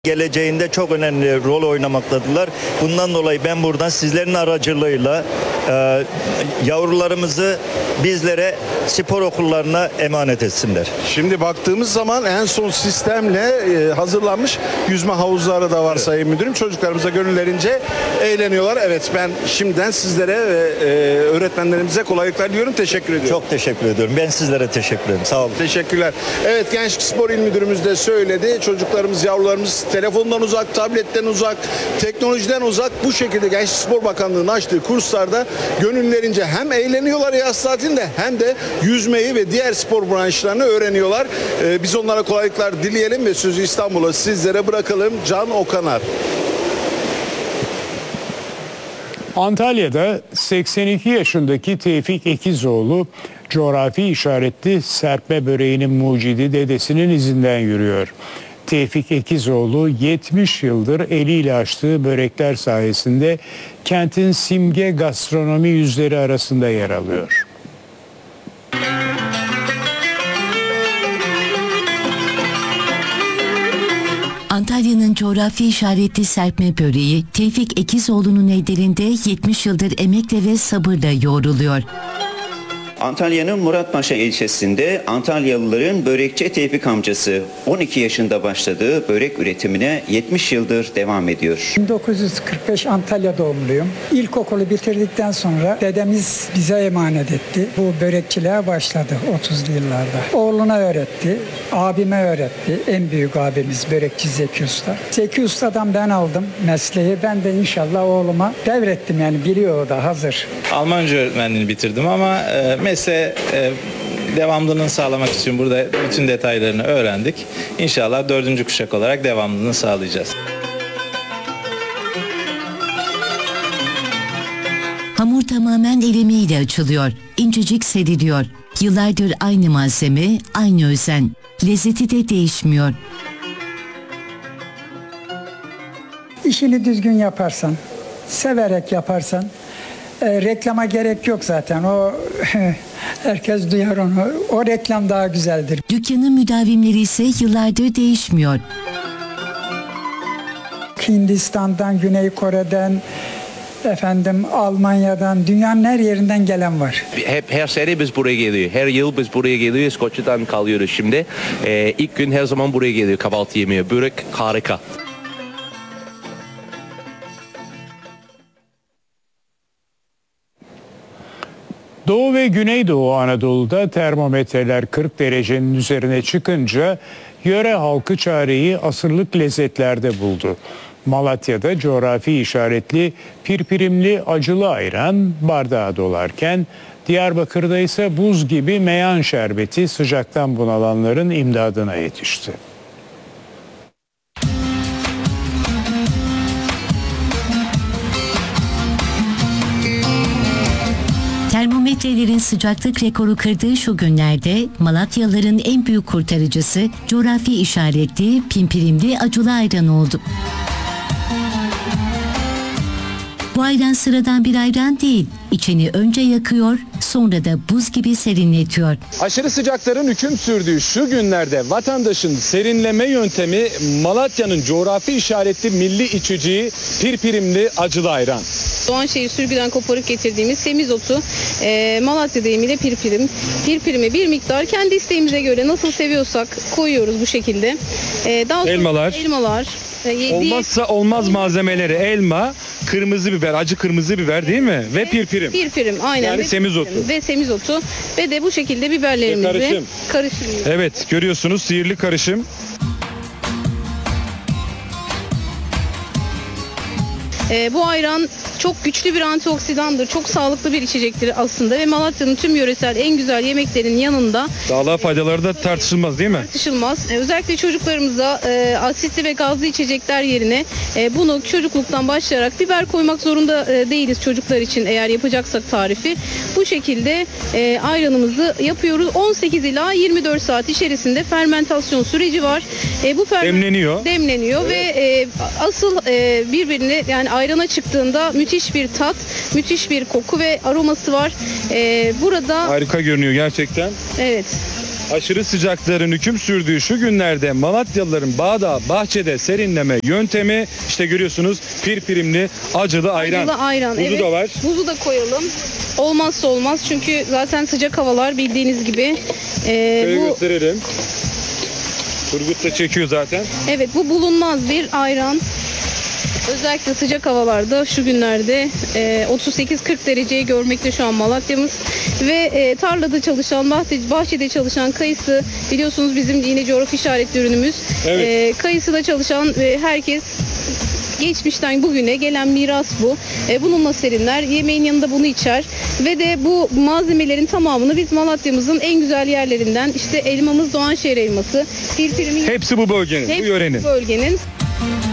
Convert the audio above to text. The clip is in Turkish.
geleceğinde çok önemli rol oynamaktadırlar. Bundan dolayı ben buradan sizlerin aracılığıyla yavrularımızı bizlere spor okullarına emanet etsinler. Şimdi baktığımız zaman en son sistemle hazırlanmış yüzme havuzları da var, evet. Sayın Müdürüm. Çocuklarımıza gönüllerince eğleniyorlar. Evet, ben şimdiden sizlere ve öğretmenlerimize kolaylıklar diliyorum. Teşekkür ediyorum. Çok teşekkür ediyorum. Ben sizlere teşekkür ederim. Sağ olun. Teşekkürler. Evet, Gençlik Spor İl Müdürümüz de söyledi. Çocuklarımız, yavrularımız telefondan uzak, tabletten uzak, teknolojiden uzak, bu şekilde Gençlik Spor Bakanlığı'nın açtığı kurslarda gönüllerince hem eğleniyorlar yaz tatilinde hem de yüzmeyi ve diğer spor branşlarını öğreniyorlar. Biz onlara kolaylıklar dileyelim ve sözü İstanbul'a sizlere bırakalım. Can Okanar. Antalya'da 82 yaşındaki Tevfik Ekizoğlu coğrafi işaretli serpme böreğinin mucidi dedesinin izinden yürüyor. Tevfik Ekizoğlu 70 yıldır eliyle açtığı börekler sayesinde kentin simge gastronomi yüzleri arasında yer alıyor. Antalya'nın coğrafi işaretli serpme böreği Tevfik Ekizoğlu'nun ellerinde 70 yıldır emekle ve sabırla yoğruluyor. Antalya'nın Muratpaşa ilçesinde Antalyalıların börekçi Tevfik amcası 12 yaşında başladığı börek üretimine 70 yıldır devam ediyor. 1945 Antalya doğumluyum. İlkokulu bitirdikten sonra dedemiz bize emanet etti. Bu börekçiliğe başladı 30'lu yıllarda. Oğluna öğretti, abime öğretti. En büyük abimiz börekçi Zeki Usta. Zeki Usta'dan ben aldım mesleği. Ben de inşallah oğluma devrettim, yani biliyor o da hazır. Almanca öğretmenliğini bitirdim ama mesleğe devamlılığını sağlamak için burada bütün detaylarını öğrendik. İnşallah 4. kuşak olarak devamlılığını sağlayacağız. Hamur tamamen el emeğiyle açılıyor, incecik seriliyor. Yıllardır aynı malzeme, aynı özen. Lezzeti de değişmiyor. İşini düzgün yaparsan, severek yaparsan, reklama gerek yok zaten. O herkes duyar onu. O reklam daha güzeldir. Dükkanın müdavimleri ise yıllardır değişmiyor. Hindistan'dan, Güney Kore'den, Almanya'dan, dünyanın her yerinden gelen var. Her sene biz buraya geliyor. Her yıl biz buraya geliyoruz. Koçu'dan kalıyoruz şimdi. İlk gün her zaman buraya geliyor kahvaltı yemeği. Börek harika. Doğu ve Güneydoğu Anadolu'da termometreler 40 derecenin üzerine çıkınca yöre halkı çareyi asırlık lezzetlerde buldu. Malatya'da coğrafi işaretli pirpirimli acılı ayran bardağa dolarken Diyarbakır'da ise buz gibi meyan şerbeti sıcaktan bunalanların imdadına yetişti. Termometrelerin sıcaklık rekoru kırdığı şu günlerde Malatyalıların en büyük kurtarıcısı coğrafi işaretli pimpirimli acılı ayran oldu. Bu ayran sıradan bir ayran değil. İçini önce yakıyor, sonra da buz gibi serinletiyor. Aşırı sıcakların hüküm sürdüğü şu günlerde vatandaşın serinleme yöntemi Malatya'nın coğrafi işaretli milli içeceği pirpirimli acılı ayran. Doğanşehir sürgüden koparıp getirdiğimiz semizotu, Malatya deyimiyle pirpirim. Pirpirimi bir miktar kendi isteğimize göre nasıl seviyorsak koyuyoruz bu şekilde. Daha sonra elmalar. Olmazsa olmaz malzemeleri elma, kırmızı biber, acı kırmızı biber değil mi? Ve pirpirim. Pirpirim aynen. Yani semizotu. Ve semizotu ve de bu şekilde biberlerimizi karıştırıyoruz. Evet, görüyorsunuz sihirli karışım. Bu ayran çok güçlü bir antioksidandır. Çok sağlıklı bir içecektir aslında ve Malatya'nın tüm yöresel en güzel yemeklerin yanında sağlığa faydaları da tartışılmaz değil mi? Tartışılmaz. Özellikle çocuklarımıza asitli ve gazlı içecekler yerine bunu çocukluktan başlayarak biber koymak zorunda değiliz çocuklar için eğer yapacaksak tarifi. Bu şekilde ayranımızı yapıyoruz. 18 ila 24 saat içerisinde fermentasyon süreci var. Bu demleniyor evet. Ve asıl birbirine yani ayrana çıktığında müthiş bir tat, müthiş bir koku ve aroması var. Burada harika görünüyor gerçekten. Evet. Aşırı sıcakların hüküm sürdüğü şu günlerde Malatyalıların bağda, bahçede serinleme yöntemi işte görüyorsunuz pirpirimli acılı ayran. Acılı ayran. Buzu evet. da var. Buzu da koyalım. Olmazsa olmaz çünkü zaten sıcak havalar bildiğiniz gibi. Şöyle Bu gösterelim. Turgut da çekiyor zaten. evet bu bulunmaz bir ayran. Özellikle sıcak havalarda şu günlerde 38-40 dereceyi görmekte şu an Malatya'mız ve tarlada çalışan, bahçede çalışan kayısı biliyorsunuz bizim yine coğrafi işaretli ürünümüz. Evet. Kayısıda çalışan herkes geçmişten bugüne gelen miras bu. Bununla serinler, yemeğin yanında bunu içer ve de bu malzemelerin tamamını biz Malatya'mızın en güzel yerlerinden işte elmamız Doğanşehir elması, pirpirimiz Hepsi bu bölgenin, bu yörenin. bölgenin.